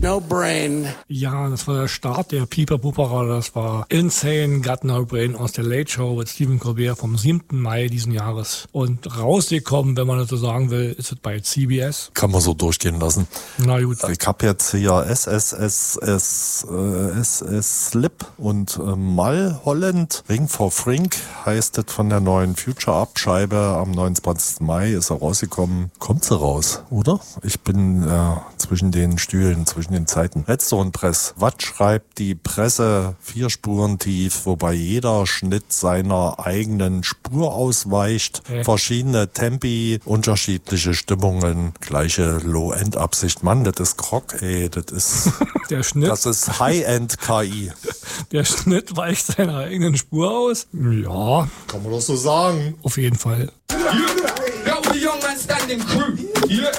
no brain. Ja, das war der Start der Pieper-Pupperer. Das war Insane Got No Brain aus der Late Show mit Stephen Colbert vom 7. Mai diesen Jahres. Und rausgekommen, wenn man das so sagen will, ist es bei CBS. Kann man so durchgehen lassen. Na gut. Ich habe jetzt hier Slip und Mulholland. Ring for Frink heißt es von der neuen Future-Up-Scheibe. Am 29. Mai ist er rausgekommen. Kommt sie raus, oder? Ich bin zwischen den Stühlen, zwischen den Zeiten. Redstone Press. Was schreibt die Presse? 4 Spuren tief, wobei jeder Schnitt seiner eigenen Spur ausweicht. Verschiedene Tempi, unterschiedliche Stimmungen, gleiche Low-End-Absicht. Mann, das ist Grog, ey, das ist Der Schnitt. das ist High-End-KI. Der Schnitt weicht seiner eigenen Spur aus. Ja, Kann man doch so sagen. auf jeden Fall. That was a young man standing crew. Yeah.